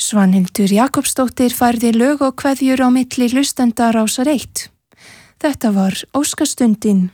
Svanhildur Jakobsdóttir færði lög og kveðjur á milli hlustenda Rásar 1. Þetta var Óskastundin.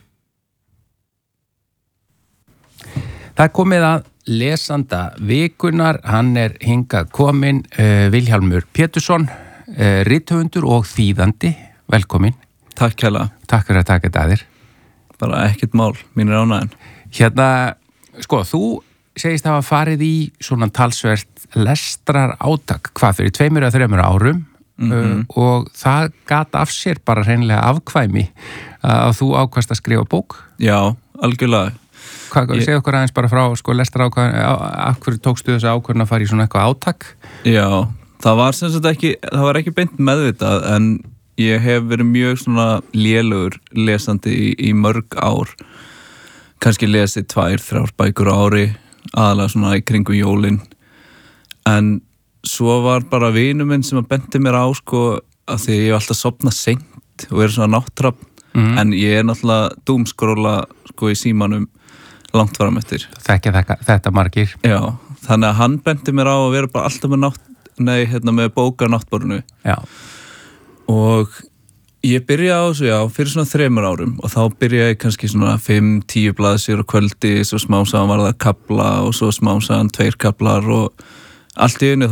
Það komið að lesanda vikunar, hann hingað kominn, Vilhjálmur Pétursson, rithöfundur og þýðandi. Velkomin. Takk kærlega. Takk fyrir að taka þetta að þér. Bara ekkert mál, mín ánægjan. Hérna, sko, þú segist hafa farið í svona talsvert lestrar átak, hvað fyrir 2 eða 3 árum og það gat af sér bara hreinlega afkvæmi að þú ákvast að skrifa bók. Já, algjörlega. Segðu okkur aðeins bara frá sko lestrar ákvæm, af hverju tókstu þessu ákvörðun að fara í svona eitthvað átak? Já, það var sem sagt ekki beint meðvitað en ég hef verið mjög svona lélegur lesandi í mörg ár. Kannski lesið 2-3 bækur á ári, aðalega svona í kringum jólin. En svo var bara vinur minn sem benti mér á sko að því ég hef alltaf sofnað seint og verið svona náttrapp en ég náttúrulega doomskrolla sko í símanum langt fram eftir. Þetta margir. Já, þannig að hann benti mér á að vera bara alltaf með bóka náttborinu. Já. Og ég byrjaði á þessu, fyrir svona 3 árum og þá byrjaði ég kannski svona 5-10 blaðsíður á kvöldi, svo smám saman var það kapla og svo smám saman 2 kaplar og allt í einu